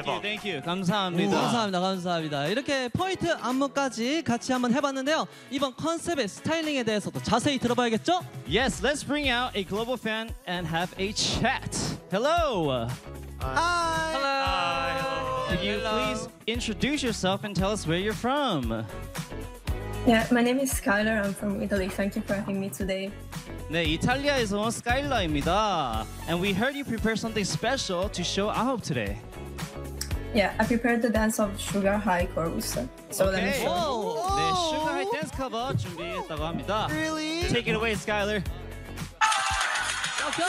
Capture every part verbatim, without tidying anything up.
대박. Thank you. 감사합니다. 감사합니다. 감사합니다. 이렇게 포인트 안무까지 같이 한번 해봤는데요. 이번 컨셉의 스타일링에 대해서도 자세히 들어봐야겠죠? Yes, let's bring out a global fan and have a chat. Hello. Hi. Hello. Could you please introduce yourself and tell us where you're from? Yeah, my name is Skylar. I'm from Italy. Thank you for having me today. 네, 이탈리아에서 온 스카일라입니다. And we heard you prepare something special to show Ahop today. Yeah, I prepared the dance of Sugar High Chorus. So let me Okay. show you. 오. 네, Sugar High Dance Cover 준비했다고 합니다. Really? Take it away, Skylar. Go.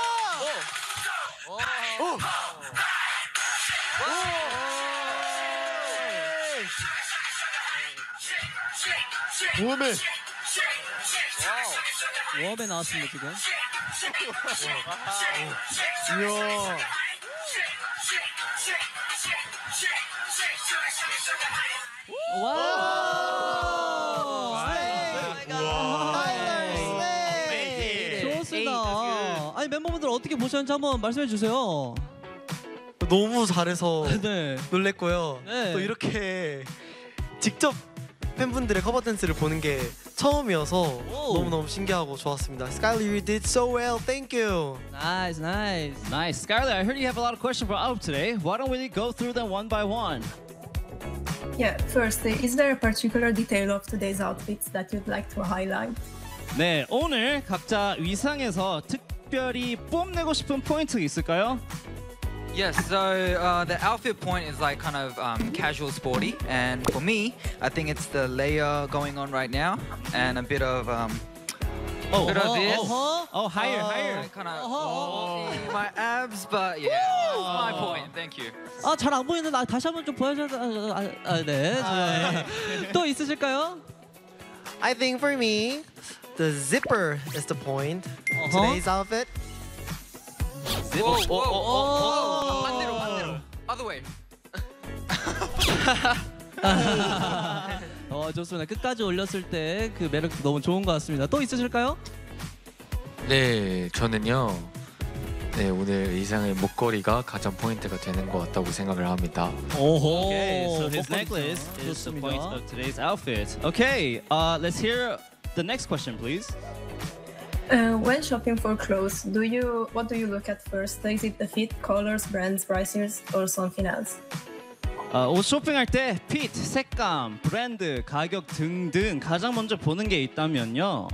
웜에. 웜에 나왔습니다 지금. 이야. 와. 좋습니다. 아니 멤버분들 어떻게 보셨는지 한번 말씀해 주세요. 너무 잘해서 네. 놀랬고요. 네. 또 이렇게 직접 팬분들의 커버 댄스를 보는 게 처음이어서 오. 너무너무 신기하고 좋았습니다. Skylar, you did so well. Thank you. Nice, nice. Nice. Skylar, I heard you have a lot of questions for Ahop today. Why don't we go through them one by one? Yeah, first, is there a particular detail of today's outfits that you'd like to highlight? 네, 오늘 각자 위상에서 특별히 뽐내고 싶은 포인트 있을까요? Yes, so uh, the outfit point is like kind of um, casual sporty, and for me, I think it's the layer going on right now, and a bit of um, Oh, bit of this, 어허. oh, higher, higher. kind of 어허. my abs, but yeah, that's my point. Thank you. 아, 잘 안 보이는데 아, 다시 한번 좀 보여줘. 아, 아, 아, 네. 자, 또 있으실까요? I think for me, the zipper is the point. Uh-huh. Today's outfit. Whoa, whoa, whoa, Oh. whoa! 반대로, 반대로. Other way. 어, 좋습니다. 끝까지 올렸을 때 그 매력도 너무 좋은 것 같습니다. 또 있으실까요? 네, 저는요. 네, 오늘 의상의 목걸이가 가장 포인트가 되는 것 같다고 생각을 합니다. 오호. Okay, so his necklace is the point of today's outfit. Okay, uh, let's hear the next question, please. Uh, when shopping for clothes, do you what do you look at first? Is it the fit, colors, brands, prices, or something else? 어, 옷 쇼핑할 때 핏, 색감, 브랜드, 가격 등등 가장 먼저 보는 게 있다면요.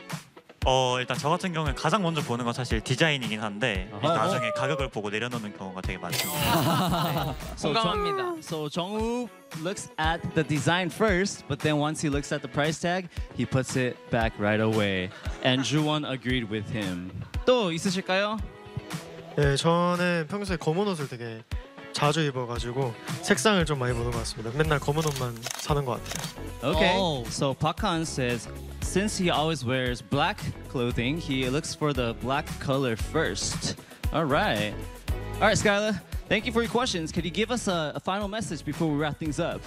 어 일단 저 같은 경우는 가장 먼저 보는 건 사실 디자인이긴 한데 아하. 나중에 가격을 보고 내려놓는 경우가 되게 많습니다. So, 공감합니다. So 정우 looks at the design first, but then once he looks at the price tag, he puts it back right away. And Juwon agreed with him. 또 있으실까요? 네, 저는 평소에 검은 옷을 되게 자주 입어가지고 색상을 좀 많이 보는 것 같습니다. 맨날 검은 옷만 사는 것 같아요. Okay. Oh. So Park Han says, since he always wears black clothing, he looks for the black color first. All right. All right, Skylar. Thank you for your questions. Could you give us a, a final message before we wrap things up?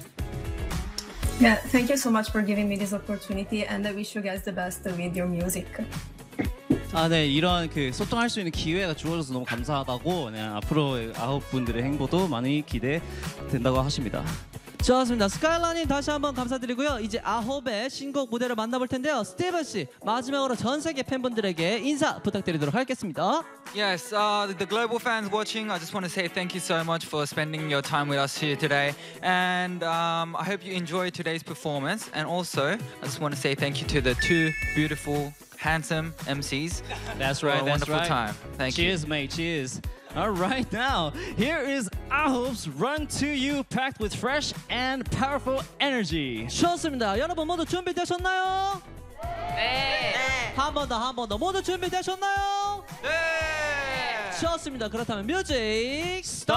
Yeah, thank you so much for giving me this opportunity, and I wish you guys the best with your music. 아, 네, 이런 그 소통할 수 있는 기회가 주어져서 너무 감사하다고. 네, 앞으로 아홉 분들의 행보도 많이 기대된다고 하십니다. 좋습니다. 스카일라님 다시 한번 감사드리고요. 이제 아홉의 신곡 무대를 만나볼 텐데요. 스티븐 씨 마지막으로 전 세계 팬분들에게 인사 부탁드리도록 하겠습니다. Yes, uh, the global fans watching, I just want to say thank you so much for spending your time with us here today. And um, I hope you enjoyed today's performance. And also, I just want to say thank you to the two beautiful, handsome M Cs. That's for right, a that's wonderful right. time. Thank you. Cheers, mate, cheers. All right, now, here is Ahop's Run To You, packed with fresh and powerful energy. 좋습니다. 여러분 모두 준비되셨나요? 네. 한 번 더, 한 번 더. 모두 준비되셨나요? 네. 좋습니다. 그렇다면 뮤직 Start!